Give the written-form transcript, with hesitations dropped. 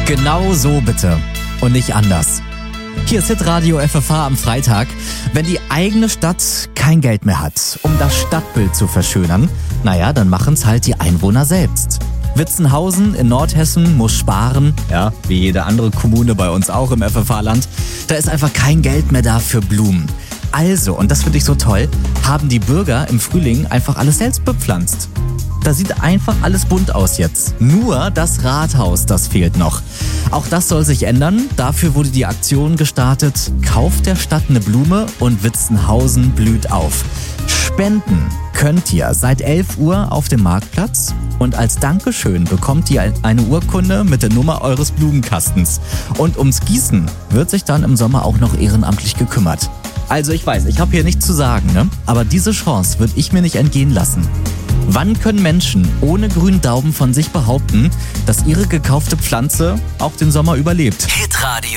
Genau so bitte und nicht anders. Hier ist Hitradio FFH am Freitag. Wenn die eigene Stadt kein Geld mehr hat, um das Stadtbild zu verschönern, naja, dann machen's halt die Einwohner selbst. Witzenhausen in Nordhessen muss sparen, ja, wie jede andere Kommune bei uns auch im FFH-Land. Da ist einfach kein Geld mehr da für Blumen. Also, und das finde ich so toll, haben die Bürger im Frühling einfach alles selbst bepflanzt. Da sieht einfach alles bunt aus jetzt. Nur das Rathaus, das fehlt noch. Auch das soll sich ändern. Dafür wurde die Aktion gestartet. Kauft der Stadt eine Blume und Witzenhausen blüht auf. Spenden könnt ihr seit 11 Uhr auf dem Marktplatz und als Dankeschön bekommt ihr eine Urkunde mit der Nummer eures Blumenkastens. Und ums Gießen wird sich dann im Sommer auch noch ehrenamtlich gekümmert. Also ich weiß, ich habe hier nichts zu sagen, ne? Aber diese Chance würde ich mir nicht entgehen lassen. Wann können Menschen ohne grünen Daumen von sich behaupten, dass ihre gekaufte Pflanze auch den Sommer überlebt? Hitradio.